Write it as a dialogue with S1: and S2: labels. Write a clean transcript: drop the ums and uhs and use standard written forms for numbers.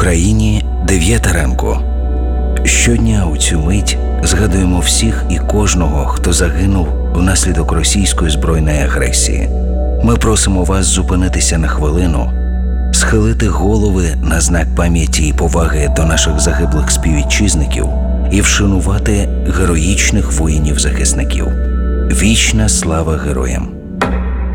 S1: Україні 9 ранку. Щодня у цю мить згадуємо всіх і кожного, хто загинув внаслідок російської збройної агресії. Ми просимо вас зупинитися на хвилину, схилити голови на знак пам'яті і поваги до наших загиблих співвітчизників і вшанувати героїчних воїнів-захисників. Вічна слава героям!